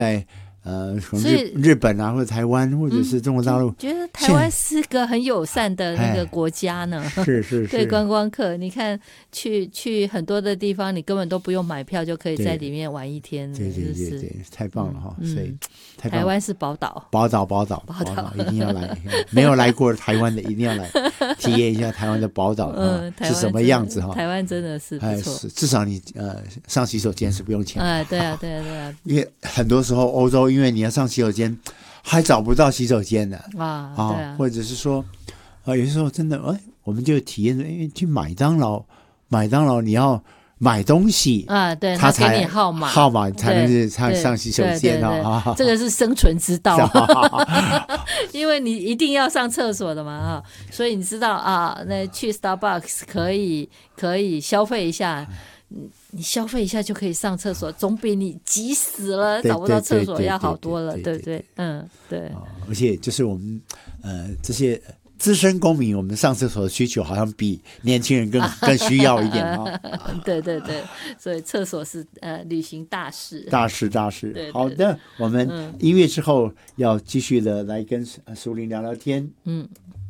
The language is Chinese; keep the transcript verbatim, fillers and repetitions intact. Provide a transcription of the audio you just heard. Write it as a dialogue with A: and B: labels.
A: 在呃，可能日日本啊，或者台湾，或者是中国大陆，
B: 嗯、觉得台湾是个很友善的那个国家呢。
A: 是是是，
B: 对观光客，你看去去很多的地方，你根本都不用买票就可以在里面玩一天。
A: 对对对 对, 对，太棒了哈！嗯、所以
B: 太棒了，台湾是宝岛，
A: 宝岛宝岛宝岛，一定要来。没有来过台湾的，一定要来体验一下台湾的宝岛、嗯、是什么样子哈。
B: 台湾真的是不错，
A: 哎、至少你呃上洗手间是不用钱。
B: 哎，对啊对啊对啊，
A: 因为很多时候欧洲，因为你要上洗手间还找不到洗手间的
B: 啊，啊对啊，
A: 或者是说啊，有些时候真的哎，我们就体验，因为去麦当劳，麦当劳你要买东西
B: 啊，对，
A: 他才
B: 给你号码，
A: 号码才能是上上洗手间啊，
B: 这个是生存之道，因为你一定要上厕所的嘛啊，所以你知道啊，那去 Starbucks 可以可以消费一下。你消费一下就可以上厕所，总比你急死了找不到厕所要好多了，对不对？嗯，对。
A: 而且就是我们呃这些资深公民，我们上厕所的需求好像比年轻人更更需要一点啊。
B: 对对对，所以厕所是呃旅行大事，
A: 大事大事。
B: 对对对，
A: 好的，我们音乐之后要继续的来跟淑玲聊聊天。
B: 嗯。